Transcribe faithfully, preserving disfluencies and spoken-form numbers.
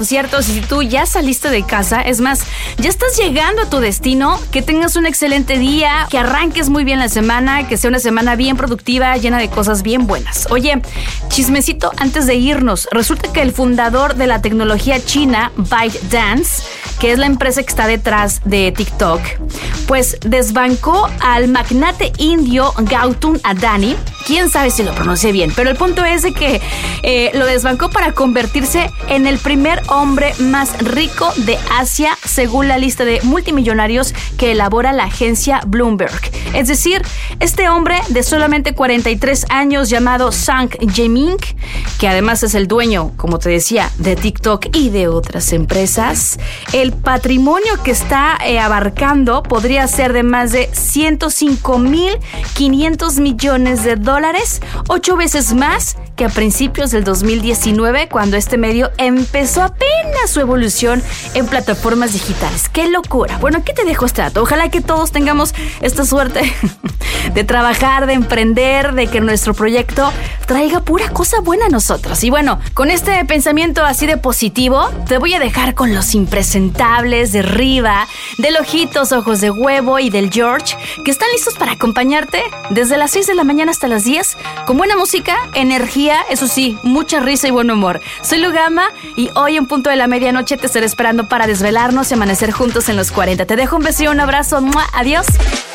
Cierto, si tú ya saliste de casa, es más, ya estás llegando a tu destino, que tengas un excelente día, que arranques muy bien la semana, que sea una semana bien productiva, llena de cosas bien buenas. Oye, chismecito antes de irnos, resulta que el fundador de la tecnología china, ByteDance, que es la empresa que está detrás de TikTok, pues desbancó al magnate indio Gautam Adani. Quién sabe si lo pronuncié bien, pero el punto es de que eh, lo desbancó para convertirse en el primer hombre más rico de Asia, según la lista de multimillonarios que elabora la agencia Bloomberg. Es decir, este hombre de solamente cuarenta y tres años, llamado Zhang Yiming, que además es el dueño, como te decía, de TikTok y de otras empresas, el patrimonio que está eh, abarcando podría ser de más de ciento cinco mil quinientos millones de dólares, ocho veces más que a principios del dos mil diecinueve, cuando este medio empezó apenas su evolución en plataformas digitales. ¡Qué locura! Bueno, aquí te dejo este dato. Ojalá que todos tengamos esta suerte de trabajar, de emprender, de que nuestro proyecto traiga pura cosa buena a nosotros. Y bueno, con este pensamiento así de positivo, te voy a dejar con los impresentables de Riva, del Ojitos, Ojos de Huevo y del George, que están listos para acompañarte desde las seis de la mañana hasta las diez, con buena música, energía, eso sí, mucha risa y buen humor. Soy Lugama y hoy en punto de la medianoche te estaré esperando para desvelarnos y amanecer juntos en los cuarenta. Te dejo un beso y un abrazo. ¡Mua! Adiós.